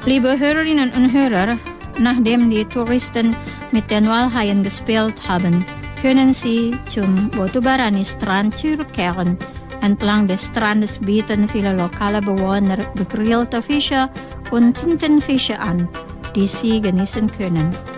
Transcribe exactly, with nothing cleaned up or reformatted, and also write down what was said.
Liebe Hörerinnen und Hörer, nachdem die Touristen mit den Walhaien gespielt haben, können Sie zum Botubarani-Strand zurückkehren. Entlang des Strandes bieten viele lokale Bewohner gegrillte Fische und Tintenfische an, die Sie genießen können.